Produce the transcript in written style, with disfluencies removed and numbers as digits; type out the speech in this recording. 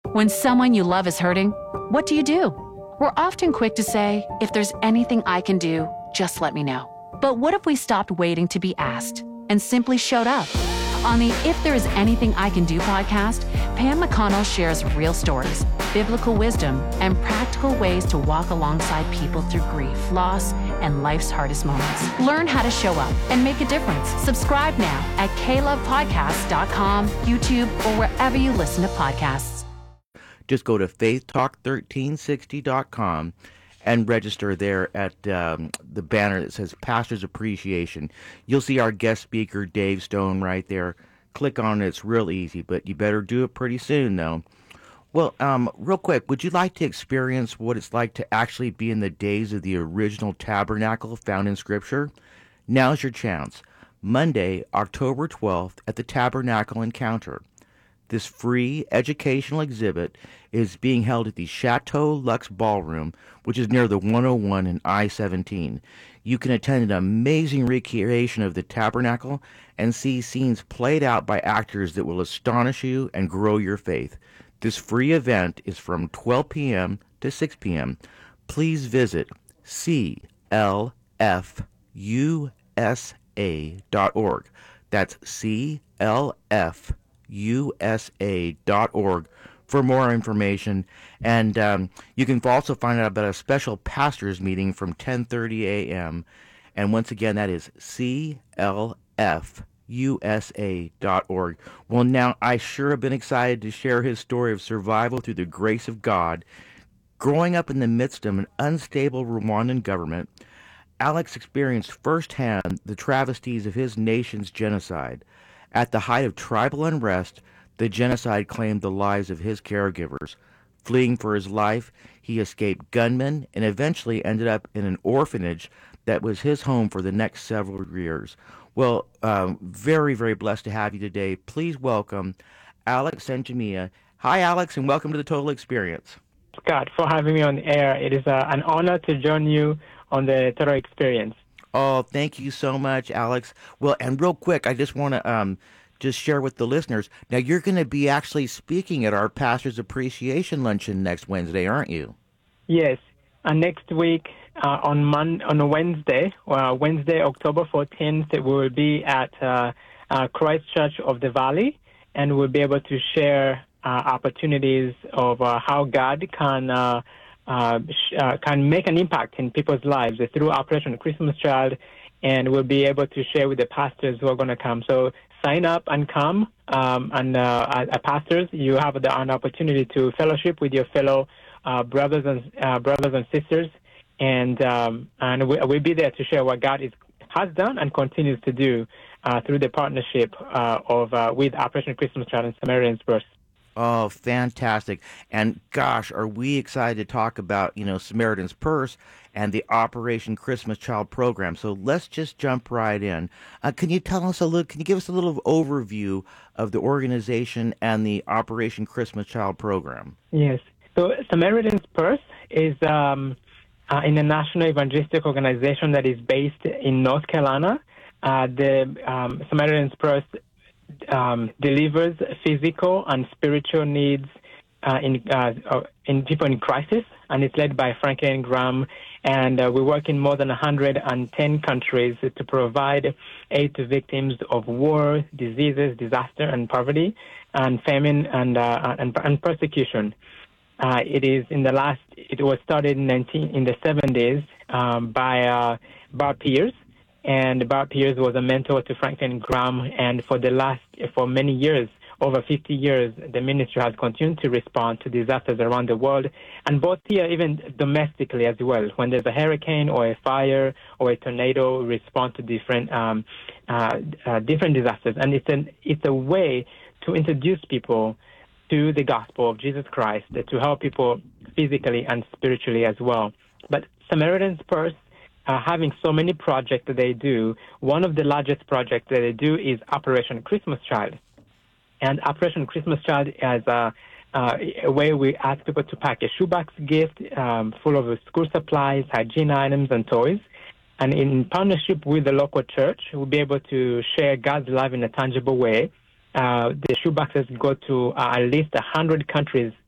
When someone you love is hurting, what do? We're often quick to say, if there's anything I can do, just let me know. But what if we stopped waiting to be asked and simply showed up? On the If There Is Anything I Can Do podcast, Pam McConnell shares real stories, biblical wisdom, and practical ways to walk alongside people through grief, loss, and life's hardest moments. Learn how to show up and make a difference. Subscribe now at klovepodcast.com, YouTube, or wherever you listen to podcasts. Just go to faithtalk1360.com and register there at the banner that says Pastor's Appreciation. You'll see our guest speaker, Dave Stone, right there. Click on it. It's real easy, but you better do it pretty soon, though. Well, real quick, would you like to experience what it's like to actually be in the days of the original tabernacle found in Scripture? Now's your chance. Monday, October 12th at the Tabernacle Encounter. This free educational exhibit is being held at the Chateau Lux Ballroom, which is near the 101 and I-17. You can attend an amazing recreation of the tabernacle and see scenes played out by actors that will astonish you and grow your faith. This free event is from 12 p.m. to 6 p.m. Please visit clfusa.org. That's clfusa.org for more information. And you can also find out about a special pastors meeting from 10:30 a.m. And once again, that is clfusa.org. Well, now, I sure have been excited to share his story of survival through the grace of God. Growing up in the midst of an unstable Rwandan government, Alex experienced firsthand the travesties of his nation's genocide. At the height of tribal unrest, the genocide claimed the lives of his caregivers. Fleeing for his life, he escaped gunmen and eventually ended up in an orphanage that was his home for the next several years. Well, very, very blessed to have you today. Please welcome Alex Sanjamia. Hi, Alex, and welcome to the Total Experience. Scott, for having me on the air. It is an honor to join you on the Total Experience. Oh, thank you so much, Alex. Well, and real quick, I just want to just share with the listeners. Now, you're going to be actually speaking at our Pastor's Appreciation Luncheon next Wednesday, aren't you? Yes. Next week on Wednesday, October 14th, we will be at Christ Church of the Valley, and we'll be able to share opportunities of how God can make an impact in people's lives through Operation Christmas Child, and we'll be able to share with the pastors who are going to come. So sign up and come, and pastors, you have an opportunity to fellowship with your fellow brothers and sisters, and we'll be there to share what God has done and continues to do through the partnership with Operation Christmas Child and Samaritan's Purse. Oh, fantastic. And gosh, are we excited to talk about, Samaritan's Purse and the Operation Christmas Child program. So let's just jump right in. Can you give us a little overview of the organization and the Operation Christmas Child program? Yes. So Samaritan's Purse is a national evangelistic organization that is based in North Carolina. The Samaritan's Purse delivers physical and spiritual needs in people in crisis, and it's led by Franklin Graham. And we work in more than 110 countries to provide aid to victims of war, diseases, disaster, and poverty, and famine and persecution. It was started in the 70s by Bob Pierce. And Bob Pierce was a mentor to Franklin Graham, and for many years, over 50 years, the ministry has continued to respond to disasters around the world, and both here, even domestically as well. When there's a hurricane or a fire or a tornado, respond to different disasters. And it's a way to introduce people to the gospel of Jesus Christ, to help people physically and spiritually as well. But Samaritan's Purse, having so many projects that they do, one of the largest projects that they do is Operation Christmas Child. And Operation Christmas Child is a way we ask people to pack a shoebox gift full of school supplies, hygiene items, and toys. And in partnership with the local church, we'll be able to share God's love in a tangible way. The shoeboxes go to at least 100 countries